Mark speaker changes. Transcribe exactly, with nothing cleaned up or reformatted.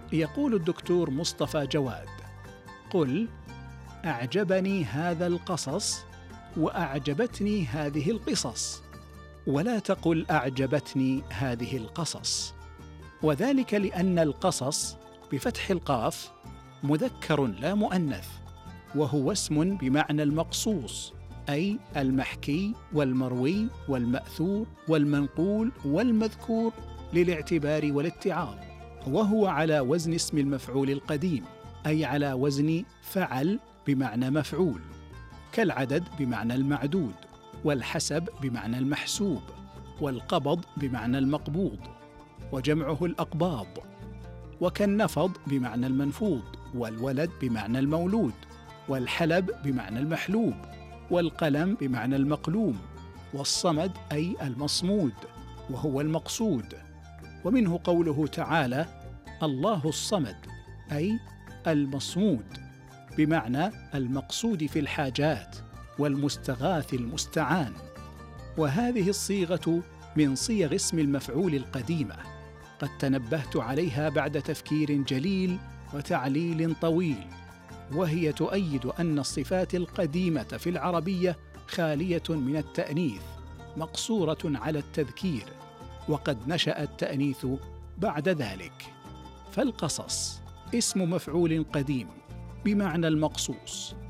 Speaker 1: يقول الدكتور مصطفى جواد: قل أعجبني هذا القصص وأعجبتني هذه القصص، ولا تقل أعجبتني هذه القصص. وذلك لأن القصص بفتح القاف مذكر لا مؤنث، وهو اسم بمعنى المقصوص، أي المحكي والمروي والمأثور والمنقول والمذكور للاعتبار والاتعاظ، وهو على وزن اسم المفعول القديم، أي على وزن فعل بمعنى مفعول، كالعدد بمعنى المعدود، والحسب بمعنى المحسوب، والقبض بمعنى المقبوض وجمعه الأقباض، وكالنفض بمعنى المنفوض، والولد بمعنى المولود، والحلب بمعنى المحلوب، والقلم بمعنى المقلوم، والصمد أي المصمود وهو المقصود. ومنه قوله تعالى: الله الصمد، أي المصمود بمعنى المقصود في الحاجات والمستغاث المستعان. وهذه الصيغة من صيغ اسم المفعول القديمة، قد تنبهت عليها بعد تفكير جليل وتعليل طويل، وهي تؤيد أن الصفات القديمة في العربية خالية من التأنيث، مقصورة على التذكير، وقد نشأ التأنيث بعد ذلك. فالقصص اسم مفعول قديم بمعنى المقصوص،